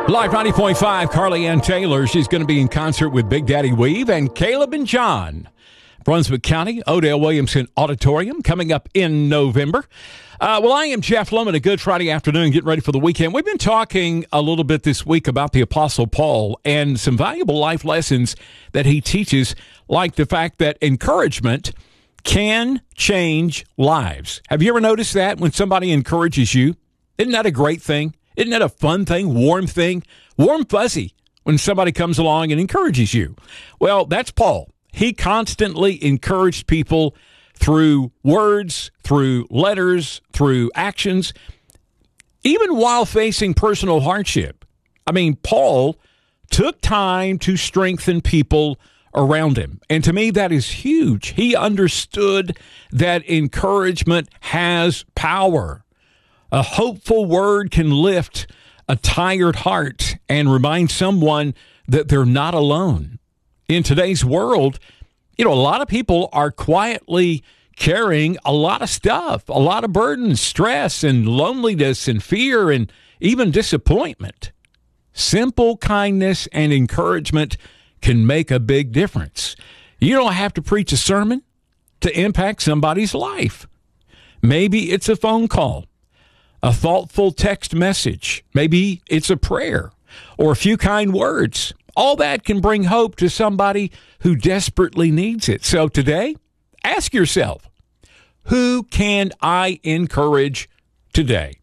Live 90.5, Carly Ann Taylor. She's going to be in concert with Big Daddy Weave and Caleb and John. Brunswick County, Odell Williamson Auditorium, coming up in November. Well, I am Jeff Lohman. A good Friday afternoon, getting ready for the weekend. We've been talking a little bit this week about the Apostle Paul and some valuable life lessons that he teaches, like the fact that encouragement can change lives. Have you ever noticed that when somebody encourages you? Isn't that a great thing? Isn't that a fun thing, warm fuzzy, when somebody comes along and encourages you? Well, that's Paul. He constantly encouraged people through words, through letters, through actions, even while facing personal hardship. I mean, Paul took time to strengthen people around him. And to me, that is huge. He understood that encouragement has power. A hopeful word can lift a tired heart and remind someone that they're not alone. In today's world, a lot of people are quietly carrying a lot of stuff, a lot of burdens, stress, and loneliness, and fear, and even disappointment. Simple kindness and encouragement can make a big difference. You don't have to preach a sermon to impact somebody's life. Maybe it's a phone call, a thoughtful text message. Maybe it's a prayer or a few kind words. All that can bring hope to somebody who desperately needs it. So today, ask yourself, who can I encourage today?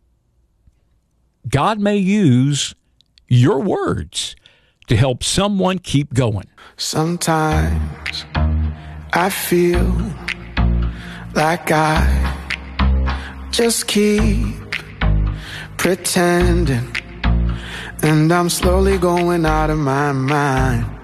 God may use your words to help someone keep going. Sometimes I feel like I just keep pretending, and I'm slowly going out of my mind.